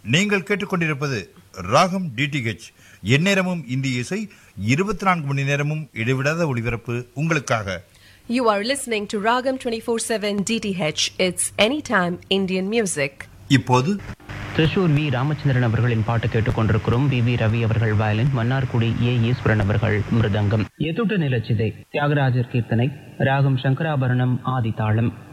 நீங்கள் கேட்டுக்கொண்டிருப்பது ராகம் டிடிஹெச். எந்நேரமும் இந்திய இசை, 24 மணி நேரமும் இடைவிடாத ஒளிபரப்பு உங்களுக்காக. You are listening to Ragam 24/7 DTH. It's anytime Indian music. இப்போது திருச்சூர் வி ராமச்சந்திரன் அவர்களின் பாட்டு கேட்டுக்கொண்டிருக்கிறோம். வி ரவி அவர்கள் வயலின், மன்னார்குடி ஏ ஈஸ்வரன் அவர்கள் மிருதங்கம். எதுட்டு நிலச்சிதை, தியாகராஜர் கீர்த்தனை, ராகம் சங்கராபரணம், ஆதி தாளம்.